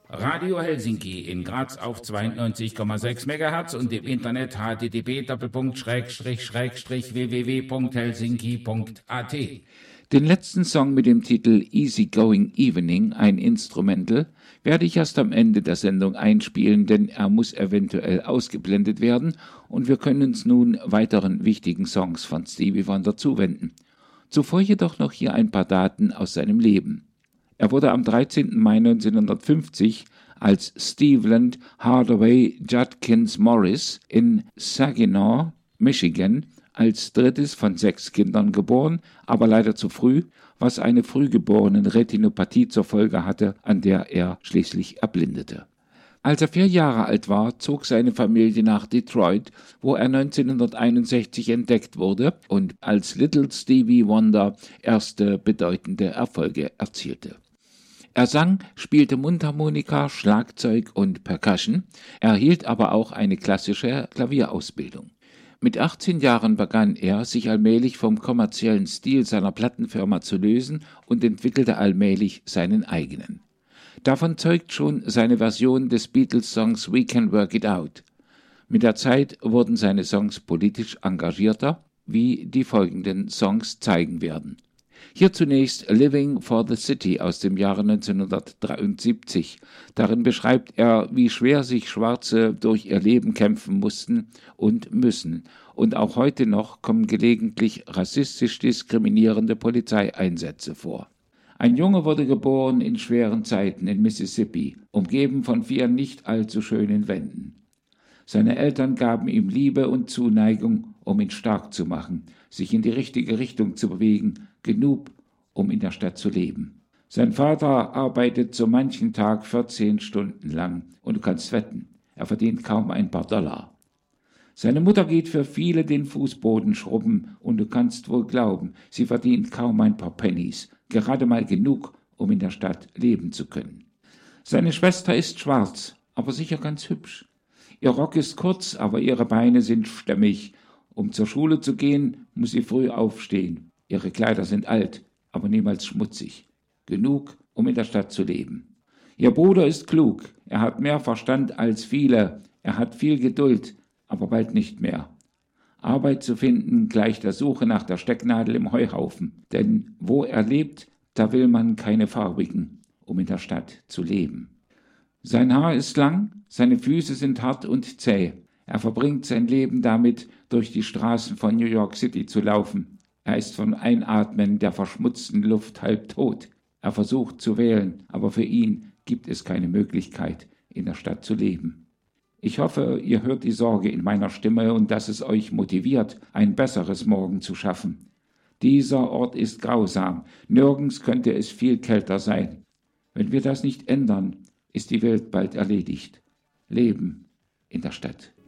Radio Helsinki in Graz auf 92,6 MHz und im Internet http://www.helsinki.at. Den letzten Song mit dem Titel Easy Going Evening, ein Instrumental, werde ich erst am Ende der Sendung einspielen, denn er muss eventuell ausgeblendet werden und wir können uns nun weiteren wichtigen Songs von Stevie Wonder zuwenden. Zuvor jedoch noch hier ein paar Daten aus seinem Leben. Er wurde am 13. Mai 1950 als Stevland Hardaway Judkins Morris in Saginaw, Michigan, als drittes von 6 Kindern geboren, aber leider zu früh, was eine frühgeborenen Retinopathie zur Folge hatte, an der er schließlich erblindete. Als er 4 Jahre alt war, zog seine Familie nach Detroit, wo er 1961 entdeckt wurde und als Little Stevie Wonder erste bedeutende Erfolge erzielte. Er sang, spielte Mundharmonika, Schlagzeug und Percussion, erhielt aber auch eine klassische Klavierausbildung. Mit 18 Jahren begann er, sich allmählich vom kommerziellen Stil seiner Plattenfirma zu lösen und entwickelte allmählich seinen eigenen. Davon zeugt schon seine Version des Beatles-Songs We Can Work It Out. Mit der Zeit wurden seine Songs politisch engagierter, wie die folgenden Songs zeigen werden. Hier zunächst Living for the City aus dem Jahre 1973. Darin beschreibt er, wie schwer sich Schwarze durch ihr Leben kämpfen mussten und müssen. Und auch heute noch kommen gelegentlich rassistisch diskriminierende Polizeieinsätze vor. Ein Junge wurde geboren in schweren Zeiten in Mississippi, umgeben von 4 nicht allzu schönen Wänden. Seine Eltern gaben ihm Liebe und Zuneigung, um ihn stark zu machen, sich in die richtige Richtung zu bewegen, genug, um in der Stadt zu leben. Sein Vater arbeitet so manchen Tag 14 Stunden lang und du kannst wetten, er verdient kaum ein paar Dollar. Seine Mutter geht für viele den Fußboden schrubben und du kannst wohl glauben, sie verdient kaum ein paar Pennies, gerade mal genug, um in der Stadt leben zu können. Seine Schwester ist schwarz, aber sicher ganz hübsch. Ihr Rock ist kurz, aber ihre Beine sind stämmig. Um zur Schule zu gehen, muss sie früh aufstehen. Ihre Kleider sind alt, aber niemals schmutzig. Genug, um in der Stadt zu leben. Ihr Bruder ist klug. Er hat mehr Verstand als viele. Er hat viel Geduld, aber bald nicht mehr. Arbeit zu finden gleicht der Suche nach der Stecknadel im Heuhaufen. Denn wo er lebt, da will man keine Farbigen, um in der Stadt zu leben. Sein Haar ist lang, seine Füße sind hart und zäh. Er verbringt sein Leben damit, durch die Straßen von New York City zu laufen. Er ist vom Einatmen der verschmutzten Luft halb tot. Er versucht zu wählen, aber für ihn gibt es keine Möglichkeit, in der Stadt zu leben. Ich hoffe, ihr hört die Sorge in meiner Stimme und dass es euch motiviert, ein besseres Morgen zu schaffen. Dieser Ort ist grausam. Nirgends könnte es viel kälter sein. Wenn wir das nicht ändern, ist die Welt bald erledigt. Leben in der Stadt.